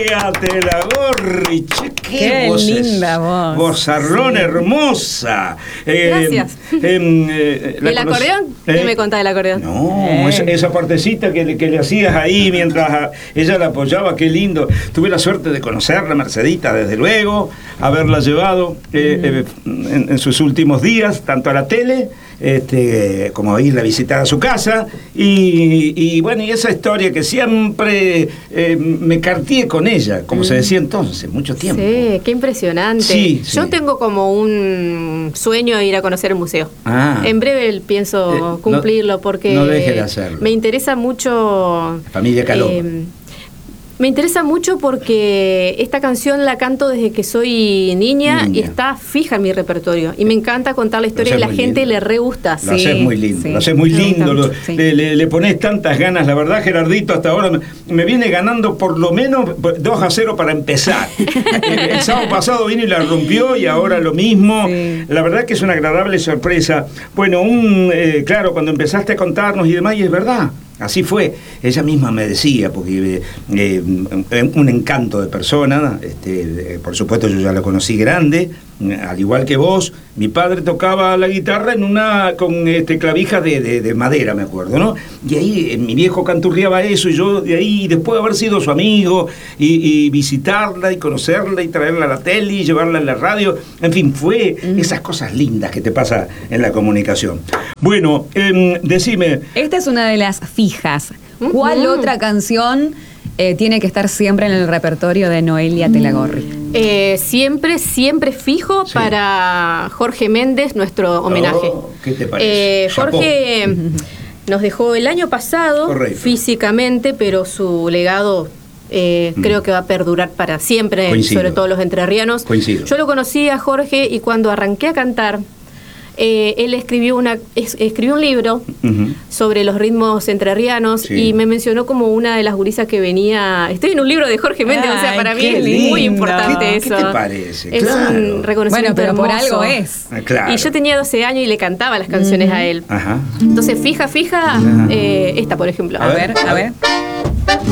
Elia Telagorri, che, qué linda voz. Vozarrón hermosa. Gracias. ¿El acordeón? ¿Qué me contás del acordeón? No, esa partecita que le hacías ahí mientras ella la apoyaba, qué lindo. Tuve la suerte de conocerla, Mercedita, desde luego, haberla llevado en sus últimos días, tanto a la tele, como irla a visitar a su casa, y bueno, y esa historia que siempre me carteé con ella, como se decía entonces, mucho tiempo. Sí, qué impresionante. Sí, Yo tengo como un sueño de ir a conocer el museo. En breve pienso cumplirlo, porque no deje de hacerlo. Me interesa mucho. Familia Caló. Me interesa mucho porque esta canción la canto desde que soy niña y está fija en mi repertorio. Y me encanta contar la historia y la gente le re gusta. Lo haces muy lindo, lo haces muy lindo. Le pones tantas ganas, la verdad, Gerardito, hasta ahora me viene ganando por lo menos 2-0 para empezar. El sábado pasado vino y la rompió y ahora lo mismo. La verdad que es una agradable sorpresa. Bueno, claro, cuando empezaste a contarnos y demás, y es verdad. Así fue, ella misma me decía, porque un encanto de persona, por supuesto yo ya la conocí grande, al igual que vos. Mi padre tocaba la guitarra con clavijas de madera, me acuerdo, ¿no? Y ahí mi viejo canturreaba eso, y yo de ahí, después de haber sido su amigo, y visitarla, y conocerla, y traerla a la tele, y llevarla en la radio, en fin, fue esas cosas lindas que te pasa en la comunicación. Bueno, decime... Esta es una de las fijas. ¿Cuál otra canción tiene que estar siempre en el repertorio de Noelia Telagorri? Siempre fijo para Jorge Méndez, nuestro homenaje. ¿Qué te parece? Jorge nos dejó el año pasado físicamente, pero su legado creo que va a perdurar para siempre. Coincido. Sobre todo los entrerrianos. Coincido. Yo lo conocí a Jorge y cuando arranqué a cantar, él escribió un libro sobre los ritmos entrerrianos y me mencionó como una de las gurisas que venía. Estoy en un libro de Jorge Méndez, o sea, para mí es muy importante eso. ¿Qué te parece? Es un reconocimiento pero hermoso. por algo es. Y yo tenía 12 años y le cantaba las canciones a él. Entonces, fija, esta por ejemplo. A ver.